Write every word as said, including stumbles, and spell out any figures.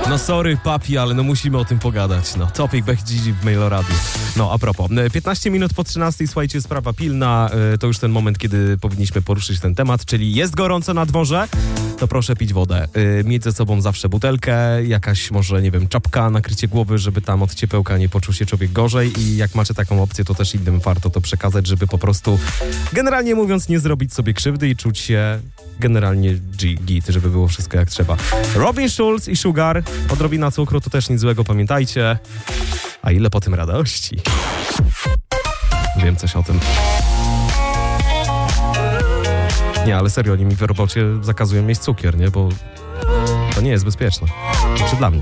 No sorry, papi, ale no musimy o tym pogadać. No, Topic Beck Gigi w Mailoradiu. No, a propos. piętnaście minut po trzynastej, słuchajcie, sprawa pilna. To już ten moment, kiedy powinniśmy poruszyć ten temat, czyli jest gorąco na dworze, to proszę pić wodę. Mieć ze sobą zawsze butelkę, jakaś może, nie wiem, czapka, nakrycie głowy, żeby tam od ciepełka nie poczuł się człowiek gorzej i jak macie taką opcję, to też innym warto to przekazać, żeby po prostu, generalnie mówiąc, nie zrobić sobie krzywdy i czuć się generalnie G-git, żeby było wszystko jak trzeba. Robin Schulz i Sugar, odrobina cukru, to też nic złego, pamiętajcie. A ile po tym radości. Wiem coś o tym. Nie, ale serio, oni mi w robocie zakazują mieć cukier, nie? Bo to nie jest bezpieczne. Znaczy dla mnie.